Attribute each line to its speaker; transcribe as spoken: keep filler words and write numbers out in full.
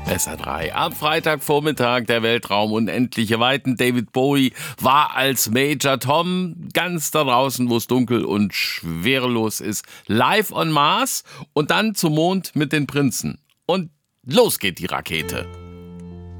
Speaker 1: S R drei. Am Freitagvormittag der Weltraum unendliche Weiten. David Bowie war als Major Tom ganz da draußen, wo es dunkel und schwerelos ist. Live on Mars und dann zum Mond mit den Prinzen. Und los geht die Rakete.